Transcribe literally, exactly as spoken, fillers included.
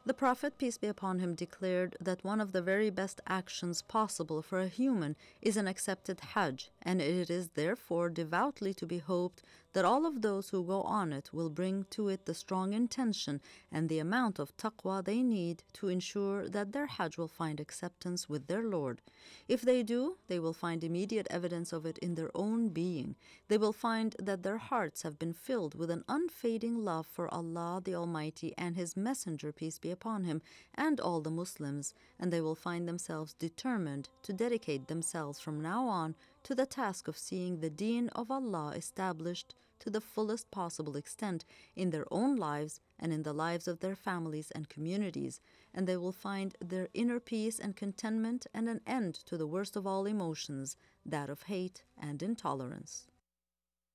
The Prophet, peace be upon him, declared that one of the very best actions possible for a human is an accepted Hajj, and it is therefore devoutly to be hoped that all of those who go on it will bring to it the strong intention and the amount of taqwa they need to ensure that their Hajj will find acceptance with their Lord. If they do, they will find immediate evidence of it in their own being. They will find that their hearts have been filled with an unfading love for Allah the Almighty and His Messenger, peace be upon him, and all the Muslims, and they will find themselves determined to dedicate themselves from now on to the task of seeing the deen of Allah established to the fullest possible extent in their own lives and in the lives of their families and communities, and they will find their inner peace and contentment and an end to the worst of all emotions, that of hate and intolerance.